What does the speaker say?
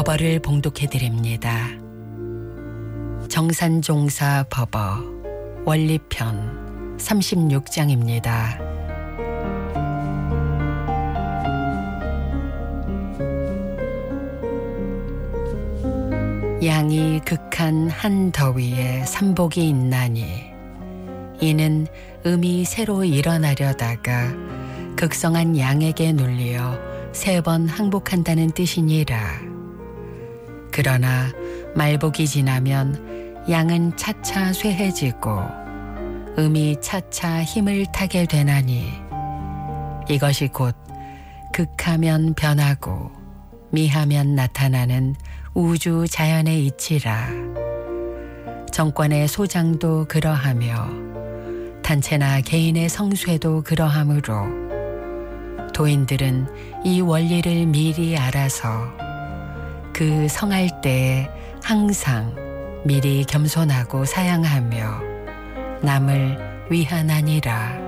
법어를 봉독해드립니다. 정산종사 법어 원리편 36장입니다. 양이 극한 한 더위에 삼복이 있나니 이는 음이 새로 일어나려다가 극성한 양에게 눌리어 3번 항복한다는 뜻이니라. 그러나 말복이 지나면 양은 차차 쇠해지고 음이 차차 힘을 타게 되나니 이것이 곧 극하면 변하고 미하면 나타나는 우주 자연의 이치라. 정권의 소장도 그러하며 단체나 개인의 성쇠도 그러하므로 도인들은 이 원리를 미리 알아서 그 성할 때에 항상 미리 겸손하고 사양하며 남을 위하나니라.